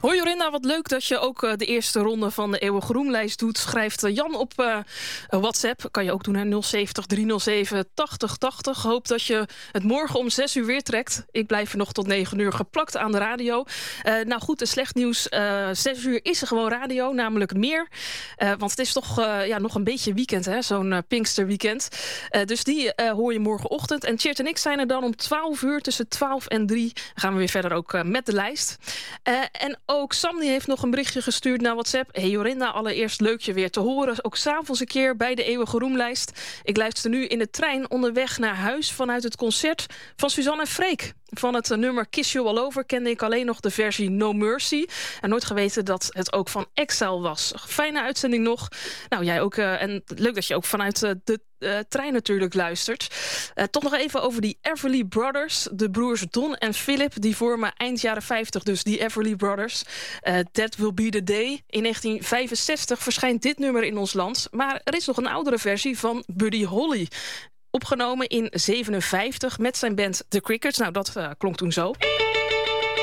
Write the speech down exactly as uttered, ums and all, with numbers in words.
Hoi Jorinda, wat leuk dat je ook uh, de eerste ronde van de Eeuwige Roemlijst doet. Schrijft uh, Jan op uh, WhatsApp. Kan je ook doen, hè? nul zeventig driehonderdzeven tachtig tachtig. Hoop dat je het morgen om zes uur weer trekt. Ik blijf er nog tot negen uur geplakt aan de radio. Uh, nou goed, en slecht nieuws. Uh, zes uur is er gewoon radio, namelijk meer. Uh, want het is toch uh, ja, nog een beetje weekend, hè? Zo'n uh, Pinksterweekend. Uh, dus die uh, hoor je morgenochtend. En Tjeerd en ik zijn er dan om twaalf uur. Tussen twaalf en drie gaan we weer verder ook uh, met de lijst. Uh, en ook Sam die heeft nog een berichtje gestuurd naar WhatsApp. Hey Jorinda, allereerst leuk je weer te horen. Ook 's avonds een keer bij de Eeuwige Roemlijst. Ik luister nu in de trein onderweg naar huis vanuit het concert van Suzanne en Freek. Van het nummer Kiss You All Over kende ik alleen nog de versie No Mercy. En nooit geweten dat het ook van Exile was. Fijne uitzending nog. Nou, jij ook. Uh, en leuk dat je ook vanuit uh, de uh, trein natuurlijk luistert. Uh, toch nog even over die Everly Brothers. De broers Don en Philip. Die vormen eind jaren vijftig dus die Everly Brothers. Uh, That Will Be The Day. In negentien vijfenzestig verschijnt dit nummer in ons land. Maar er is nog een oudere versie van Buddy Holly. Opgenomen in zevenenvijftig met zijn band The Crickets. Nou, dat uh, klonk toen zo.